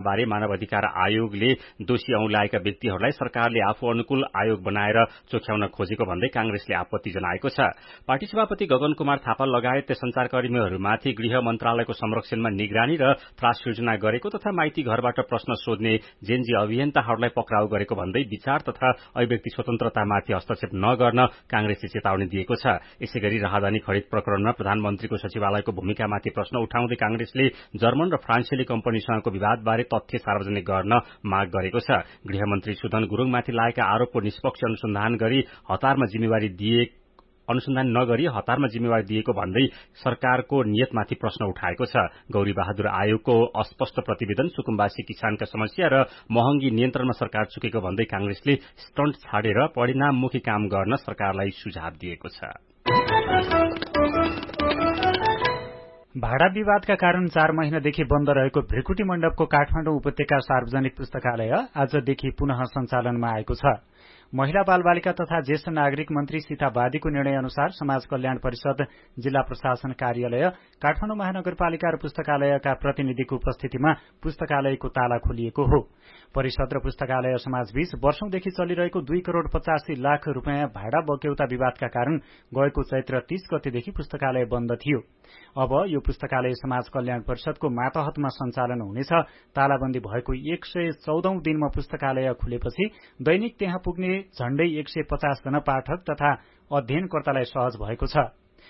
बारे मानव अधिकार आयोगले दोषी औंलाएका व्यक्तिहरूलाई सरकारले आफू अनुकूल आयोग बनाएर चोख्याउन खोजेको भन्दै कांग्रेसले आपत्ति जनाएको छ। पार्टी सभापति गगन कुमार थापा लगायत संचारकर्मीहरूमाथि गृह मन्त्रालयको संरक्षणमा निगरानी र त्रास सिर्जना गरेको तथा माइती घरबाट प्रश्न सोध्ने जेनजी अभियन्ताहरूलाई पक्राउ गरेको भन्दै विचार तथा अभिव्यक्ति स्वतन्त्रतामाथि हस्तक्षेप नगर्न कांग्रेसले चेतावनी दिएको छ। यसैगरी राहदानी खरिद प्रकरणमा प्रधानमन्त्रीको सचिवालयको भूमिकामाथि प्रश्न उठाउँदै कांग्रेसले जर्मन र फ्रान्सेली कम्पनीसँगको विवादबारे तथ्य सार्वजनिक गर्न माग गरेको छ। गृहमन्त्री सुदन गुरूङमाथि लागेका आरोपको निष्पक्ष अनुसन्धान नगरी हतारमा जिम्मेवारी दिएको भन्दै सरकारको नियतमाथि प्रश्न उठाएको छ। गौरी बहादुर आयोगको अस्पष्ट प्रतिवेदन सुकुम्बासी किसानका समस्या र महँगी नियन्त्रणमा सरकार चुकेको भन्दै कांग्रेसले स्टन्ट छाडेर परिणाममुखी काम गर्न सरकारलाई सुझाव दिएको छ। भाडा विवादका कारण 4 महिनादेखि बन्द रहेको भृकुटी मण्डपको काठमाडौँ उपत्यका सार्वजनिक पुस्तकालय आजदेखि पुनः सञ्चालनमा आएको छ। महिला बालबालिका तथा ज्येष्ठ नागरिक मन्त्री सीता वादीको निर्णय अनुसार समाज कल्याण परिषद, जिल्ला प्रशासन कार्यालय, काठमाडौँ महानगरपालिका र पुस्तकालयका प्रतिनिधिको उपस्थितिमा पुस्तकालयको ताला खोलिएको हो। परिषद र पुस्तकालय समाजबीच वर्षौंदेखि चलिरहेको 2 करोड़ 85 लाख रूपियाँ भाडा बक्यौता विवादका कारण गएको चैत्र 30 गतेदेखि पुस्तकालय बन्द थियो। अब यो पुस्तकालय समाज कल्याण परिषदको मातहतमा सञ्चालन हुनेछ। तालाबन्दी भएको 114औं दिनमा पुस्तकालय खुलेपछि दैनिक त्यहाँ पुग्ने झण्डै 150 जना पाठक तथा अध्ययनकर्तालाई सहज भएको छ।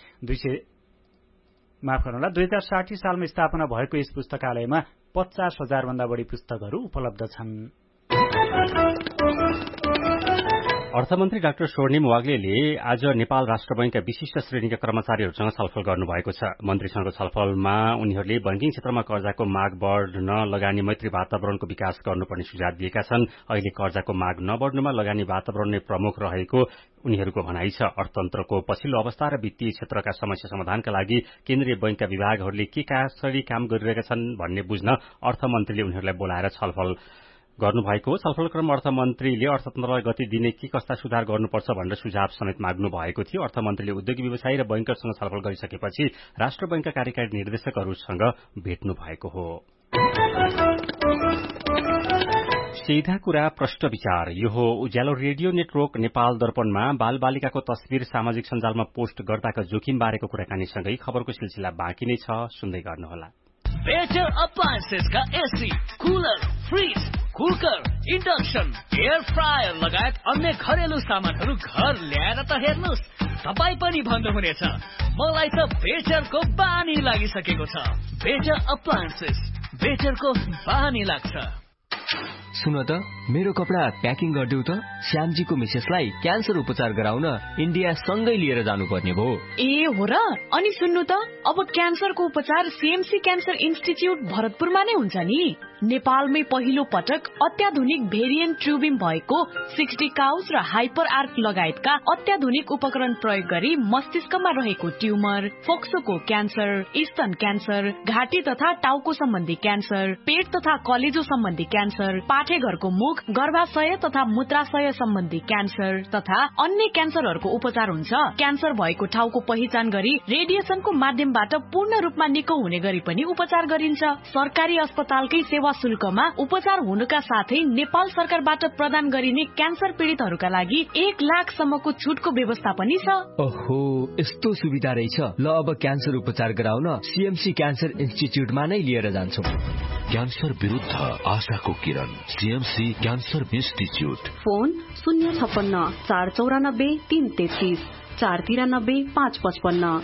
2060 सालमा स्थापना भएको यस पुस्तकालयमा 50,000 भन्दा बढी पुस्तकहरू उपलब्ध छन्। अर्थमन्त्री डाक्टर स्वर्णिम वाग्लेले आज नेपाल राष्ट्र बैंकका विशिष्ट श्रेणीका कर्मचारीहरूसँग छलफल गर्नुभएको छ। मन्त्रीसँगको छलफलमा उनीहरूले बैंकिङ क्षेत्रमा कर्जाको माग बढ़न लगानी मैत्री वातावरणको विकास गर्नुपर्ने सुझाव दिएका छन्। अहिले कर्जाको माग नबढ्नुमा लगानी वातावरण नै प्रमुख रहेको उनीहरूको भनाइ छ। अर्थतन्त्रको पछिल्लो अवस्था र वित्तीय क्षेत्रका समस्या समाधानका लागि केन्द्रीय बैंकका विभागहरूले के कसरी काम गरिरहेका छन् भन्ने बुझ्न अर्थमन्त्रीले उनीहरूलाई बोलाएर छलफल गर्नुभएको हो। छलफल क्रम अर्थमन्त्रीले अर्थतन्त्रलाई गति दिने के कस्ता सुधार गर्नुपर्छ भनेर सुझाव समेत माग्नु भएको थियो। अर्थमन्त्रीले उद्योगी व्यवसायी र बैंकरसँग छलफल गरिसकेपछि राष्ट्र बैंकका कार्यकारी निर्देशकहरूसँग भेट्नु भएको हो। सीधा कुरा प्रश्न विचार। यो हो उज्यालो रेडियो नेटवर्क नेपाल दर्पणमा बालबालिकाको तस्बिर सामाजिक सञ्जालमा पोस्ट गर्दाका जोखिम बारेको कुराकानीसँगै खबरको सिलसिला बाँकी नै छ, सुन्दै गर्नुहोला। Better अप्लायन्सेसका AC, cooler, fridge, cooker, induction, air fryer लगायत अन्य घरेलु सामानहरू घर ल्याएर त हेर्नुहोस्, तपाईँ पनि भन्नुहुनेछ मलाई त बेटरको बानी लागिसकेको छ। बेटर अप्लायन्सेस, बेटरको बानी लाग्छ। सुन त, मेरो कपडा प्याकिङ गरिदेऊ त। श्यामजीको मिसेसलाई क्यान्सर उपचार गराउन इन्डिया सँगै लिएर जानुपर्ने भयो। ए हो र? अनि सुन्नु त, अब क्यान्सरको उपचार सीएमसी क्यान्सर इन्स्टिच्युट भरतपुरमा नै हुन्छ नि। नेपालमै पहिलो पटक अत्याधुनिक भेरिएन्ट ट्युबिङ भएको 60 काउज र हाइपर आर्क लगायतका अत्याधुनिक उपकरण प्रयोग गरी मस्तिष्कमा रहेको ट्युमर, फोक्सोको क्यान्सर, स्तन क्यान्सर, घाँटी तथा टाउको सम्बन्धी क्यान्सर, पेट तथा कलेजो सम्बन्धी क्यान्सर, पाठेघरको मुख, गर्भाशय तथा मूत्राशय सम्बन्धी क्यान्सर तथा अन्य क्यान्सरहरूको उपचार हुन्छ। क्यान्सर भएको ठाउँको पहिचान गरी रेडिएसनको माध्यमबाट पूर्ण रूपमा निको हुने गरी पनि उपचार गरिन्छ। सरकारी अस्पतालकै सेवा शुल्कमा उपचार हुनुका साथै नेपाल सरकारबाट प्रदान गरिने क्यान्सर पीड़ितहरूका लागि 1 लाखसम्मको छुटको व्यवस्था पनि छ। ओहो, यस्तो सुविधा रहेछ। ल, अब क्यान्सर उपचार गराउन सीएमसी क्यान्सर इन्स्टिच्युटमा नै लिएर जान्छौ। क्यान्सर विरुद्ध आशाको किरण, सीएमसी क्यान्सर इन्स्टिच्युट। फोन 056 494 333 493 555।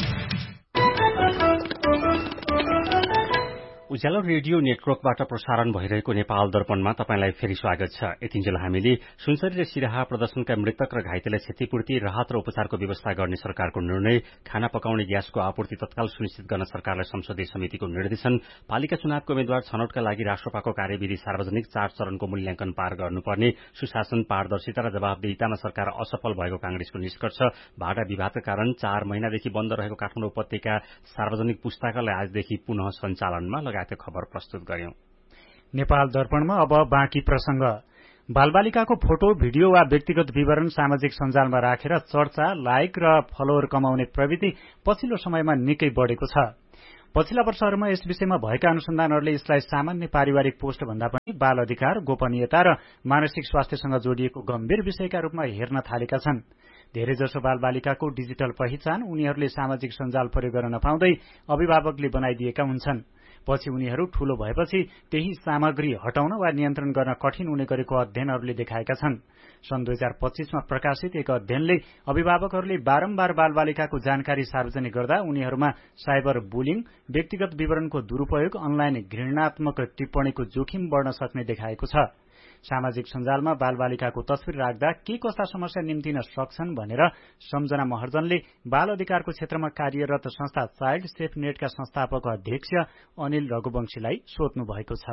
उज्यालो रेडियो नेटवर्कबाट प्रसारण भइरहेको नेपाल दर्पणमा तपाईंलाई फेरि स्वागत छ। यतिन्जेल हामीले सुनसरी र सिराहा प्रदर्शनका मृतक र घाइतेलाई क्षतिपूर्ति, राहत र उपचारको व्यवस्था गर्ने सरकारको निर्णय, खाना पकाउने ग्यासको आपूर्ति तत्काल सुनिश्चित गर्न सरकारलाई संसदीय समितिको निर्देशन, पालिका चुनावको उम्मेद्वार छनौटका लागि राष्ट्रपाको कार्यविधि सार्वजनिक 4 चरणको मूल्याङ्कन पार गर्नुपर्ने, सुशासन, पारदर्शिता र जवाबदेहितामा सरकार असफल भएको कांग्रेसको निष्कर्ष, भाडा विवादका कारण 4 महिनादेखि बन्द रहेको काठमाडौँ उपत्यका सार्वजनिक पुस्तकालय आजदेखि पुनः सञ्चालनमा खबर प्रस्तुत गर्यौं। नेपाल दर्पणमा अब बाँकी प्रसंग। बालबालिकाको फोटो, भिडियो वा व्यक्तिगत विवरण सामाजिक सञ्जालमा राखेर चर्चा, लाइक र फलोअर कमाउने प्रवृत्ति पछिल्लो समयमा निकै बढ़ेको छ। पछिल्ला वर्षहरूमा यस विषयमा भएका अनुसन्धानहरूले यसलाई सामान्य पारिवारिक पोस्ट भन्दा पनि बाल अधिकार, गोपनीयता र मानसिक स्वास्थ्यसँग जोडिएको गम्भीर विषयका रूपमा हेर्न थालेका छन्। धेरैजसो बालबालिकाको डिजिटल पहिचान उनीहरूले सामाजिक सञ्जाल प्रयोग गर्न नपाउँदै अभिभावकले बनाइदिएका हुन्छन्। पछि उनीहरू ठूलो भएपछि त्यही सामग्री हटाउन वा नियन्त्रण गर्न कठिन हुने गरेको अध्ययनहरूले देखाएका छन्। सन् 2025मा प्रकाशित एक अध्ययनले अभिभावकहरूले बारम्बार बालबालिकाको जानकारी सार्वजनिक गर्दा उनीहरूमा साइबर बुलिङ, व्यक्तिगत विवरणको दुरूपयोग, अनलाइन घृणात्मक टिप्पणीको जोखिम बढ्न सक्ने देखाएको छ। सामाजिक सञ्जालमा बालबालिकाको तस्विर राख्दा के कस्ता समस्या निम्तिन सक्छन् भनेर सम्झना महर्जनले बाल अधिकारको क्षेत्रमा कार्यरत संस्था चाइल्ड सेफ नेटका संस्थापक अध्यक्ष अनिल रघुवंशीलाई सोध्नु भएको छ।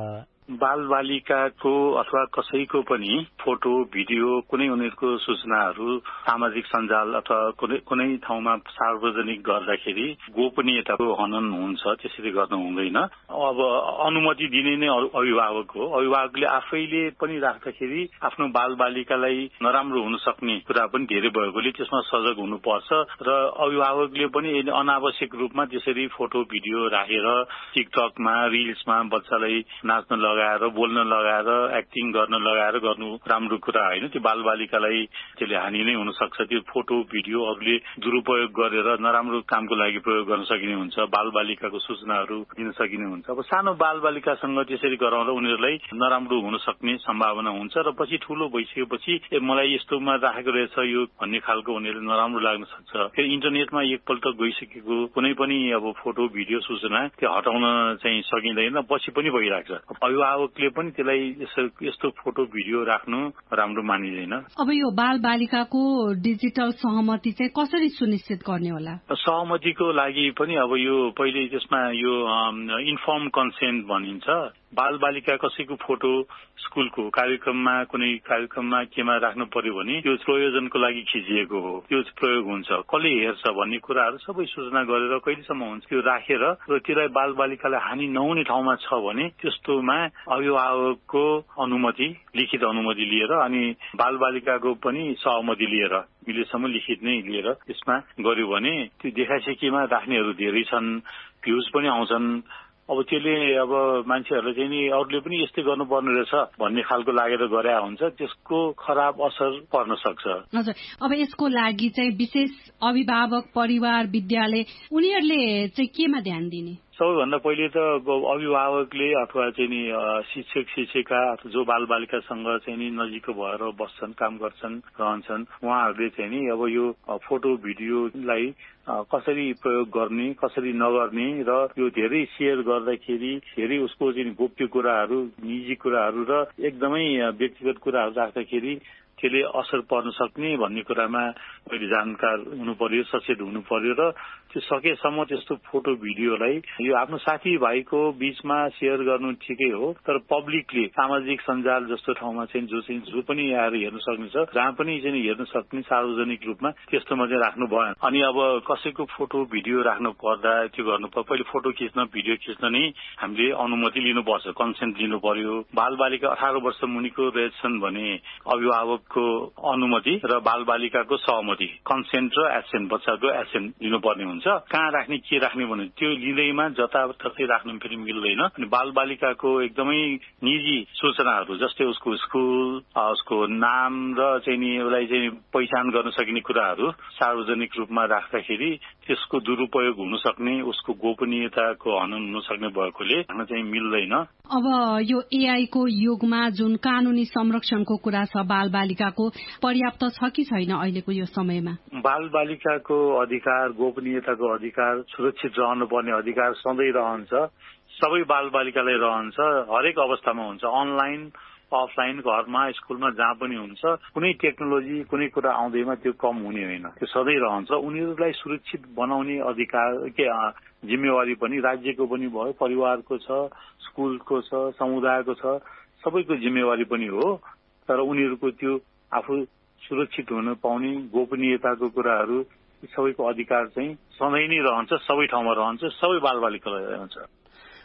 बालबालिकाको अथवा कसैको पनि फोटो, भिडियो, कुनै उनीहरूको सूचनाहरू सामाजिक सञ्जाल अथवा कुनै ठाउँमा सार्वजनिक गर्दाखेरि गोपनीयताको हनन हुन्छ, त्यसरी गर्न हुँदैन। अब अनुमति दिने नै अभिभावक हो। अभिभावकले आफैले पनि राख्दाखेरि आफ्नो बालबालिकालाई नराम्रो हुन सक्ने कुरा पनि धेरै भएकोले त्यसमा सजग हुनुपर्छ र अभिभावकले पनि अनावश्यक रूपमा त्यसरी फोटो, भिडियो राखेर टिकटकमा, रिल्समा बच्चालाई नाच्न लगाएर, बोल्न लगाएर, एक्टिङ गर्न लगाएर गर्नु राम्रो कुरा होइन। त्यो बालबालिकालाई त्यसले हानि नै हुन सक्छ। त्यो फोटो, भिडियो अरूले दुरुपयोग गरेर नराम्रो कामको लागि प्रयोग गर्न सकिने हुन्छ, बालबालिकाको सूचनाहरू दिन सकिने हुन्छ। अब सानो बालबालिकासँग त्यसरी गराउँदा उनीहरूलाई नराम्रो हुन सक्ने सम्भावना हुन्छ र पछि ठूलो भइसकेपछि मलाई यस्तोमा राखेको रहेछ यो भन्ने खालको उनीहरूले नराम्रो लाग्न सक्छ। फेरि इन्टरनेटमा एकपल्ट गइसकेको कुनै पनि अब फोटो, भिडियो, सूचना त्यो हटाउन चाहिँ सकिँदैन, पछि पनि भइरहेको छ। अभिभावकले पनि त्यसलाई यस्तो फोटो, भिडियो राख्नु राम्रो मानिँदैन। अब यो बालबालिकाको डिजिटल सहमति चाहिँ कसरी सुनिश्चित गर्ने होला? सहमतिको लागि पनि अब यो पहिले त्यसमा यो इन्फर्म कन्सेन्ट भनिन्छ। बालबालिका कसैको फोटो स्कुलको कार्यक्रममा, कुनै कार्यक्रममा केमा राख्नु पर्यो भने त्यो प्रयोजनको लागि खिचिएको हो, त्यो प्रयोग हुन्छ, कसले हेर्छ भन्ने कुराहरू सबै सूचना गरेर कहिलेसम्म हुन्छ त्यो राखेर र त्यसलाई बालबालिकालाई हानि नहुने ठाउँमा छ भने त्यस्तोमा अभिभावकको अनुमति, लिखित अनुमति लिएर अनि बालबालिकाको पनि सहमति लिएर मिलेसम्म लिखित नै लिएर त्यसमा गर्यो भने त्यो देखासेखीमा राख्नेहरू धेरै छन्, भ्युज पनि आउँछन्। अब त्यसले अब मान्छेहरूले चाहिँ नि अरूले पनि यस्तै गर्नुपर्ने रहेछ भन्ने खालको लागेर गरे हुन्छ, त्यसको खराब असर पर्न सक्छ। हजुर, अब यसको लागि चाहिँ विशेष अभिभावक, परिवार, विद्यालय उनीहरूले चाहिँ केमा ध्यान दिने? सबैभन्दा पहिले त अभिभावकले अथवा चाहिँ नि शिक्षक, शिक्षिका अथवा जो बालबालिकासँग चाहिँ नि नजिक भएर बस्छन्, काम गर्छन्, रहन्छन्, उहाँहरूले चाहिँ नि अब यो फोटो, भिडियोलाई कसरी प्रयोग गर्ने, कसरी नगर्ने र यो धेरै सेयर गर्दाखेरि धेरै उसको चाहिँ गोप्य कुराहरू, निजी कुराहरू र एकदमै व्यक्तिगत कुराहरू राख्दाखेरि त्यसले असर पर्न सक्ने भन्ने कुरामा पहिले जानकार हुनु पर्यो, सचेत हुनु पर्यो र त्यो सकेसम्म त्यस्तो फोटो, भिडियोलाई यो आफ्नो साथीभाइको बीचमा सेयर गर्नु ठिकै हो, तर पब्लिकले सामाजिक सञ्जाल जस्तो ठाउँमा चाहिँ जो पनि आएर हेर्न सक्ने छ, जहाँ पनि चाहिँ हेर्न सक्ने सार्वजनिक रूपमा त्यस्तोमा चाहिँ राख्नु भएन। अनि अब कसैको फोटो, भिडियो राख्नु पर्दा त्यो गर्नु पर्यो, पहिले फोटो खिच्न, भिडियो खिच्न नै हामीले अनुमति लिनुपर्छ, कन्सेन्ट लिनु पर्यो। बालबालिका 18 वर्ष मुनिको रहेछन् भने अभिभावकको अनुमति र बालबालिकाको सहमति, कन्सेन्ट र एसेन्ट, बच्चाको एसेन्ट लिनुपर्ने हुन्छ। कहाँ राख्ने, के राख्ने भने त्यो लिँदैमा जताततै राख्नु फेरि मिल्दैन। अनि बालबालिकाको एकदमै निजी सूचनाहरू जस्तै उसको स्कुल, उसको नाम र चाहिँ नि उसलाई चाहिँ पहिचान गर्न सकिने कुराहरू सार्वजनिक रूपमा राख्दाखेरि त्यसको दुरुपयोग हुन सक्ने, उसको गोपनीयताको हनन हुन सक्ने भएकोले राख्न चाहिँ मिल्दैन। अब यो एआई को युगमा जुन कानूनी संरक्षणको कुरा छ बालबालिकाको, पर्याप्त छ कि छैन अहिलेको यो समयमा? बालबालिकाको अधिकार, गोपनीयताको अधिकार, सुरक्षित रहनुपर्ने अधिकार सधैँ रहन्छ। सबै बालबालिकालाई रहन्छ, हरेक अवस्थामा हुन्छ, अनलाइन, अफलाइन, घरमा, स्कुलमा, जहाँ पनि हुन्छ। कुनै टेक्नोलोजी, कुनै कुरा आउँदैमा त्यो कम हुने होइन, त्यो सधैँ रहन्छ। उनीहरूलाई सुरक्षित बनाउने अधिकार जिम्मेवारी पनि राज्यको पनि भयो, परिवारको छ, स्कुलको छ, समुदायको छ, सबैको जिम्मेवारी पनि हो। तर उनीहरूको त्यो आफू सुरक्षित हुन पाउने गोपनीयताको कुराहरू सबैको अधिकार चाहिँ सधैँ नै रहन्छ, सबै ठाउँमा रहन्छ, सबै बालबालिकालाई रहन्छ।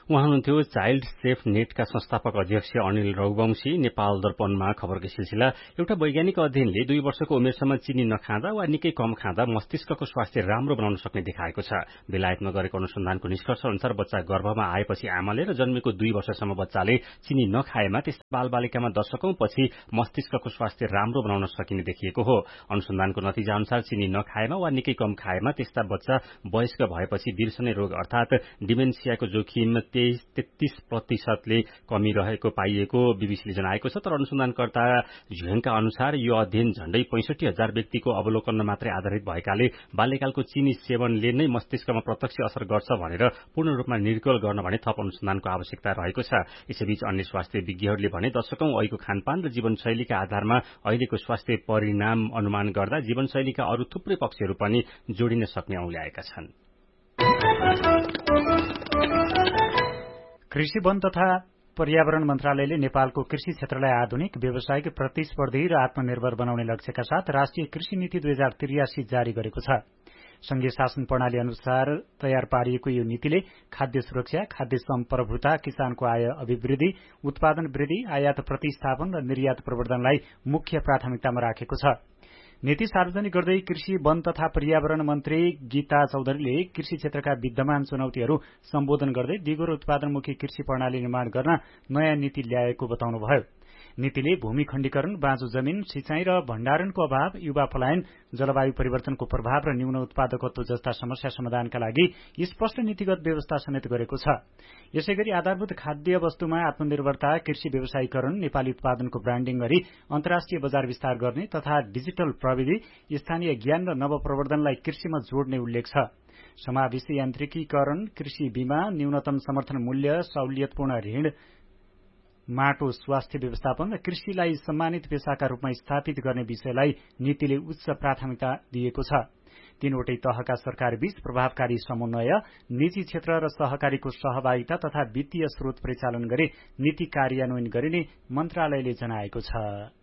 उहाँ हुनुहुन्थ्यो चाइल्ड सेफ नेटका संस्थापक अध्यक्ष अनिल रघुवंशी। नेपाल दर्पणमा खबरको सिलसिला। एउटा वैज्ञानिक अध्ययनले 2 वर्षको उमेरसम्म चिनी नखाँदा वा निकै कम खाँदा मस्तिष्कको स्वास्थ्य राम्रो बनाउन सक्ने देखाएको छ। बेलायतमा गरेको अनुसन्धानको निष्कर्ष अनुसार बच्चा गर्भमा आएपछि आमाले र जन्मेको 2 वर्षसम्म बच्चाले चिनी नखाएमा त्यस्ता बालबालिकामा दशकौं पछि मस्तिष्कको स्वास्थ्य राम्रो बनाउन सकिने देखिएको हो। अनुसन्धानको नतिजा अनुसार चिनी नखाएमा वा निकै कम खाएमा त्यस्ता बच्चा वयस्क भएपछि बिर्सने रोग अर्थात डिमेन्सियाको जोखिम 33% कमी रहेको पाइएको बीबीसीले जनाएको छ। तर अनुसन्धानकर्ता झ्वेङका अनुसार यो अध्ययन झण्डै 65,000 व्यक्तिको अवलोकनमा मात्रै आधारित भएकाले बाल्यकालको चिनी सेवनले नै मस्तिष्कमा प्रत्यक्ष असर गर्छ भनेर पूर्ण रूपमा निर्कल गर्न भने थप अनुसन्धानको आवश्यकता रहेको छ। यसैबीच अन्य स्वास्थ्य विज्ञहरूले भने दशकौं अघिको खानपान र जीवनशैलीका आधारमा अहिलेको स्वास्थ्य परिणाम अनुमान गर्दा जीवनशैलीका अरू थुप्रै पक्षहरू पनि जोडिन सक्ने औल्याएका छन्। कृषि वन तथा पर्यावरण मन्त्रालयले नेपालको कृषि क्षेत्रलाई आधुनिक, व्यावसायिक, प्रतिस्पर्धी र आत्मनिर्भर बनाउने लक्ष्यका साथ राष्ट्रिय कृषि नीति 2083 जारी गरेको छ। संघीय शासन प्रणाली अनुसार तयार पारिएको यो नीतिले खाद्य सुरक्षा, खाद्य सम्प्रभुता, किसानको आय अभिवृद्धि, उत्पादन वृद्धि, आयात प्रतिस्थापन र निर्यात प्रवर्धनलाई मुख्य प्राथमिकतामा राखेको छ। नीति सार्वजनिक गर्दै कृषि वन तथा पर्यावरण मन्त्री गीता चौधरीले कृषि क्षेत्रका विद्यमान चुनौतीहरू सम्बोधन गर्दै दिगो र उत्पादनमुखी कृषि प्रणाली निर्माण गर्न नयाँ नीति ल्याएको बताउनुभयो। नीतिले भूमि खण्डीकरण, बाँझो जमीन, सिंचाई र भण्डारणको अभाव, युवा पलायन, जलवायु परिवर्तनको प्रभाव र न्यून उत्पादकत्व जस्ता समस्या समाधानका लागि स्पष्ट नीतिगत व्यवस्था समेत गरेको छ। यसैगरी आधारभूत खाद्य वस्तुमा आत्मनिर्भरता, कृषि व्यवसायीकरण, नेपाली उत्पादनको ब्रान्डिङ गरी अन्तर्राष्ट्रिय बजार विस्तार गर्ने तथा डिजिटल प्रविधि, स्थानीय ज्ञान र नवप्रवर्धनलाई कृषिमा जोड्ने उल्लेख छ। समावेशी यान्त्रिकीकरण, कृषि बीमा, न्यूनतम समर्थन मूल्य, सहुलियतपूर्ण ऋण, माटो स्वास्थ्य व्यवस्थापन र कृषिलाई सम्मानित पेशाका रूपमा स्थापित गर्ने विषयलाई नीतिले उच्च प्राथमिकता दिएको छ। तीनवटै तहका सरकारबीच प्रभावकारी समन्वय, निजी क्षेत्र र सहकारीको सहभागिता तथा वित्तीय स्रोत परिचालन गरी नीति कार्यान्वयन गरिने मन्त्रालयले जनाएको छ।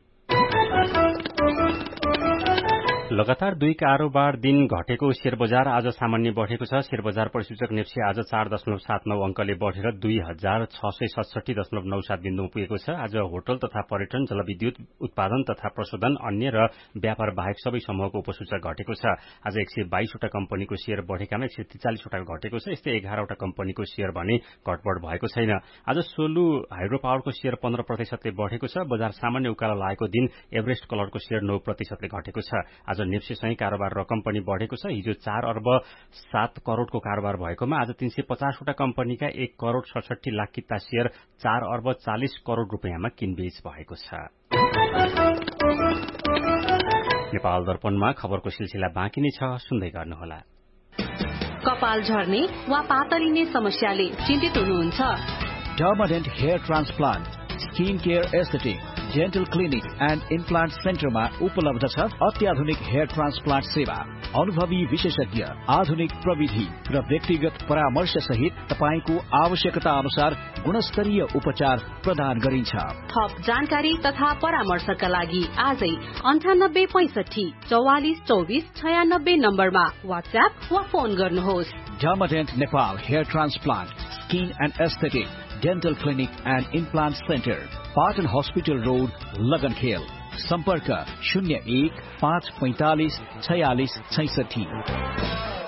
लगातार 2 कारोबार दिन घटेको शेयर बजार आज सामान्य बढ़ेको छ। शेयर बजार परिसूचक नेप्सी आज 4.79 अंकले बढ़ेर 2667.97 बिन्दुमा पुगेको छ। आज होटल तथा पर्यटन, जलविद्युत उत्पादन तथा प्रशोधन, अन्य र व्यापार बाहेक सबै समूहको उपसूचक घटेको छ। आज 122 वटा कम्पनीको शेयर बढ़ेकामा 143 वटा घटेको छ। यस्तै 11 वटा कम्पनीको शेयर भने घटबढ़ भएको छैन। आज सोलु हाइड्रो पावरको शेयर 15% बढ़ेको छ। बजार सामान्य उकालो लागेको दिन एभरेस्ट कलरको शेयर 9% घटेको छ। आज नेप्सीसँगै कारोबार रकम पनि बढ़ेको छ। हिजो 4 अर्ब 7 करोड़को कारोबार भएकोमा आज 350 वटा कम्पनीका 1 करोड़ 67 लाख किता शेयर 4 अर्ब 40 करोड़ रुपियाँमा किनबेच भएको छ। नेपाल दर्पणमा खबरको सिलसिला बाँकी नै छ, सुन्दै गर्नुहोला। कपाल झर्ने वा पातलिने समस्याले चिन्तित हुनुहुन्छ? डर्माडेन्ट hair transplant, skin care aesthetic, dental clinic and implant सेन्टरमा उपलब्ध छ अत्याधुनिक हेयर ट्रान्सप्लान्ट सेवा। अनुभवी विशेषज्ञ, आधुनिक प्रविधि र व्यक्तिगत परामर्श सहित तपाईको आवश्यकता अनुसार गुणस्तरीय उपचार प्रदान गरिन्छ। थप जानकारी तथा परामर्शका लागि आजै 9865 44 24 96 नम्बरमा व्हाट्सएप वा फोन गर्नुहोस्। डर्माडेन्ट Nepal hair transplant, skin and aesthetic, dental clinic and implant centre, Patan hospital road, लगनखेल। सम्पर्क 01 545 46 66।